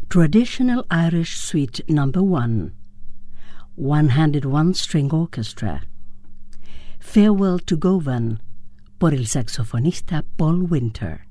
Traditional Irish Suite No. 1, One-Handed One-String Orchestra, Farewell to Govan, por el saxofonista Paul Winter.